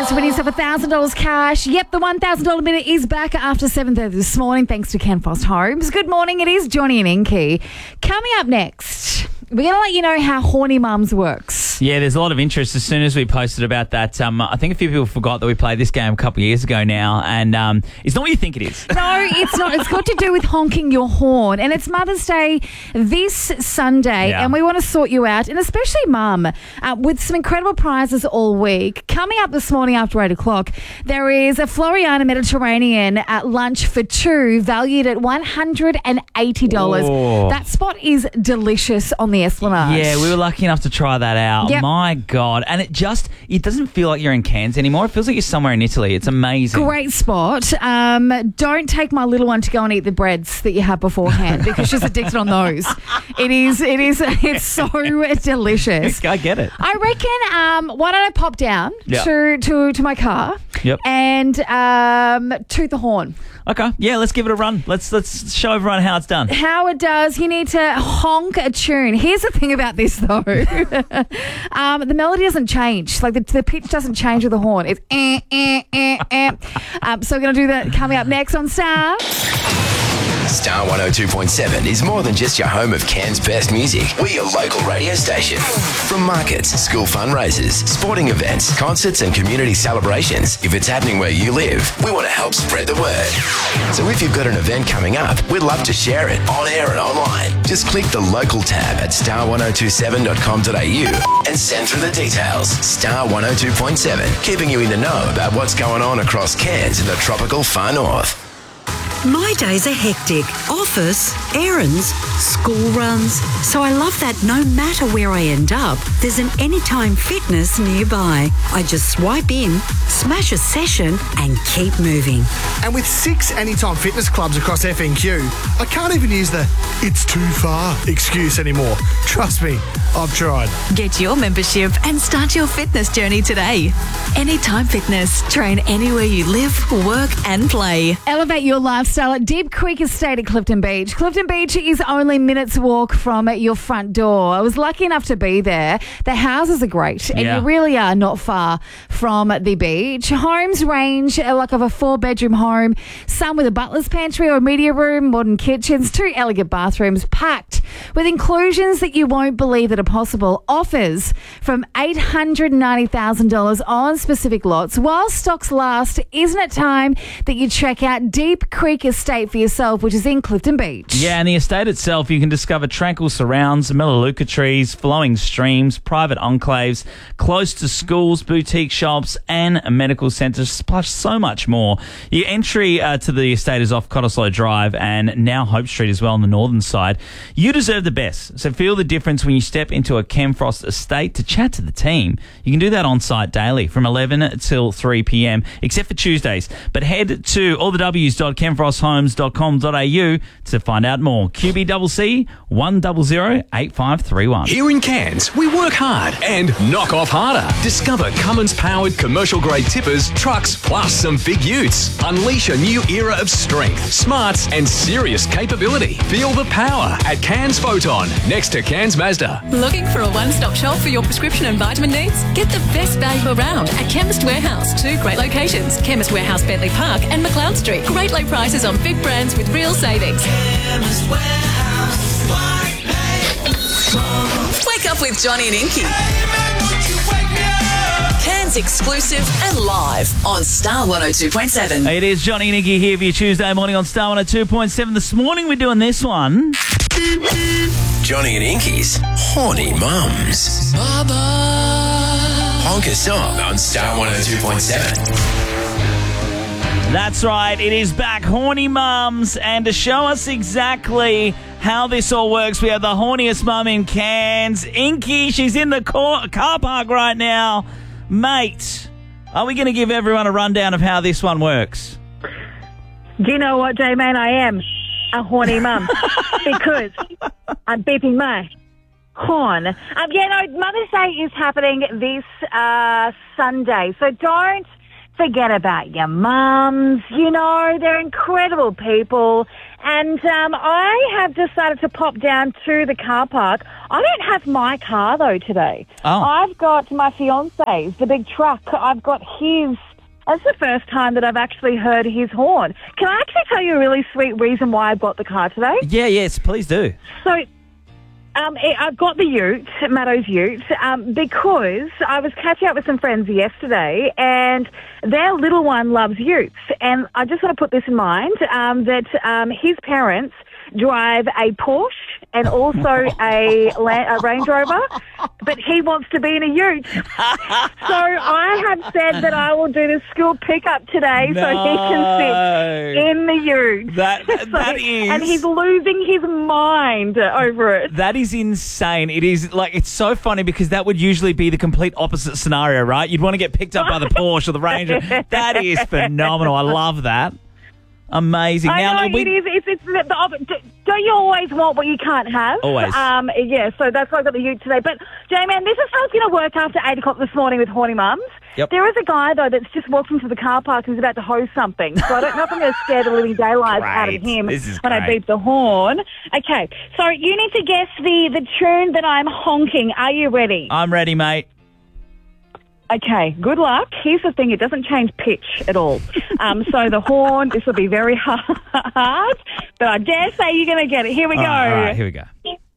chance to win yourself $1,000 cash. Yep, the $1,000 minute is back after 7:30 this morning, thanks to Ken Frost Homes. Good morning, it is Johnny and Inky. Coming up next, we're going to let you know how Horny Mums works. Yeah, there's a lot of interest as soon as we posted about that. I think a few people forgot that we played this game a couple of years ago now, and it's not what you think it is. No, it's not. It's got to do with honking your horn, and it's Mother's Day this Sunday, and we want to sort you out, and especially Mum, with some incredible prizes all week. Coming up this morning after 8 o'clock, there is a Floriana Mediterranean at lunch for two, valued at $180. Oh. That spot is delicious on the Esplanade. Yeah, we were lucky enough to try that out. Yep. My God. And it doesn't feel like you're in Cairns anymore. It feels like you're somewhere in Italy. It's amazing. Great spot. Don't take my little one to go and eat the breads that you have beforehand because she's addicted on those. It's so delicious. I get it. I reckon, why don't I pop down to my car and toot the horn. Okay. Yeah, let's give it a run. Let's show everyone how it's done. How it does. You need to honk a tune. Here's the thing about this, though. The melody doesn't change. Like, the pitch doesn't change with the horn. It's so we're going to do that coming up next on Star. Star 102.7 is more than just your home of Cairns' best music. We're your local radio station. From markets, school fundraisers, sporting events, concerts and community celebrations, if it's happening where you live, we want to help spread the word. So if you've got an event coming up, we'd love to share it on air and online. Just click the local tab at star1027.com.au and send through the details. Star 102.7, keeping you in the know about what's going on across Cairns in the tropical far north. My days are hectic. Office, errands, school runs. So I love that no matter where I end up, there's an Anytime Fitness nearby. I just swipe in, smash a session and keep moving. And with 6 Anytime Fitness clubs across FNQ, I can't even use the "it's too far" excuse anymore. Trust me, I've tried. Get your membership and start your fitness journey today. Anytime Fitness. Train anywhere you live, work and play. Elevate your lifestyle at Deep Creek Estate at Clifton Beach. Clifton Beach is only minutes walk from your front door. I was lucky enough to be there. The houses are great and you really are not far from the beach. Homes range like of a 4-bedroom home, some with a butler's pantry or a media room, modern kitchens, 2 elegant bathrooms, packed with inclusions that you won't believe that are possible. Offers from $890,000 on specific lots. While stocks last, isn't it time that you check out Deep Creek Estate for yourself, which is in Clifton Beach? Yeah, and the estate itself, you can discover tranquil surrounds, melaleuca trees, flowing streams, private enclaves, close to schools, boutique shops, and medical centres, plus so much more. Your entry to the estate is off Cottesloe Drive and now Hope Street as well on the northern side. You deserve the best, so feel the difference when you step into a Ken Frost estate to chat to the team. You can do that on site daily from 11 till 3 p.m, except for Tuesdays. But head to allthews.kenfrosthomes.com.au to find out more. QBCC 1008531. Here in Cairns, we work hard and knock off harder. Discover Cummins-powered commercial-grade tippers, trucks, plus some big utes. Unleash a new era of strength, smarts, and serious capability. Feel the power at Cairns Photon, next to Cairns Mazda. Looking for a one-stop shop for your prescription and vitamin needs? Get the best value around at Chemist Warehouse. 2 great locations, Chemist Warehouse Bentley Park and McLeod Street. Great low prices on big brands with real savings. Chemist Warehouse. Wake up with Johnny and Inky. Cairns exclusive and live on Star 102.7. It is Johnny and Inky here for your Tuesday morning on Star 102.7. This morning we're doing this one. Johnny and Inky's Horny Mums. Honk a song on Star 102.7. That's right, it is back, Horny Mums, and to show us exactly how this all works, we have the horniest mum in Cairns, Inky. She's in the car park right now. Mate, are we going to give everyone a rundown of how this one works? Do you know what, J-Man? I am a horny mum because I'm beeping my horn. Mother's Day is happening this Sunday, so don't Forget about your mums. You know, they're incredible people. And I have decided to pop down to the car park. I don't have my car, though, today. Oh. I've got my fiance's, the big truck. I've got his. That's the first time that I've actually heard his horn. Can I actually tell you a really sweet reason why I've got the car today? Yeah, yes, please do. So, I've got the ute, Matto's ute, because I was catching up with some friends yesterday and their little one loves utes. And I just want to put this in mind, that his parents drive a Porsche and also a Range Rover, but he wants to be in a ute. So I have said that I will do the school pickup today so he can sit in the ute. That is... And he's losing his mind over it. That is insane. It is like, it's so funny because that would usually be the complete opposite scenario, right? You'd want to get picked up by the Porsche or the Ranger. That is phenomenal. I love that. Amazing. I know, it is. It's the opposite. Don't you always want what you can't have? Always. Yeah, so that's why I got the ute today. But, J-Man, this is how it's going to work after 8 o'clock this morning with Horny Mums. Yep. There is a guy, though, that's just walked into the car park who's about to hose something. So I don't know if I'm going to scare the living daylights out of him when I beep the horn. Okay, so you need to guess the tune that I'm honking. Are you ready? I'm ready, mate. Okay, good luck. Here's the thing, it doesn't change pitch at all. So the horn, this will be very hard, but I dare say you're going to get it. Here we go. All right, here we go.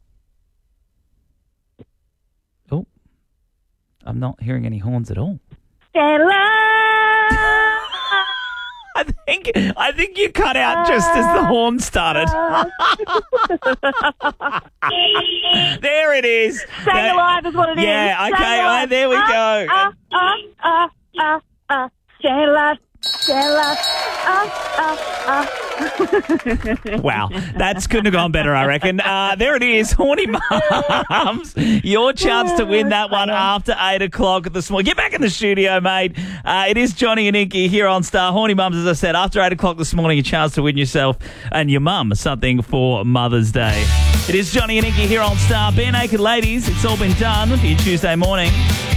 Oh, I'm not hearing any horns at all. I think you cut out just as the horn started. There it is. Staying alive is what it is. Yeah, okay, there we go. Staying alive. Staying alive. Wow, that couldn't have gone better, I reckon. There it is, Horny Mums. Your chance to win that one after 8 o'clock this morning. Get back in the studio, mate. It is Johnny and Inky here on Star. Horny Mums, as I said, after 8 o'clock this morning, a chance to win yourself and your mum something for Mother's Day. It is Johnny and Inky here on Star. Bare Naked Ladies, it's all been done for your Tuesday morning.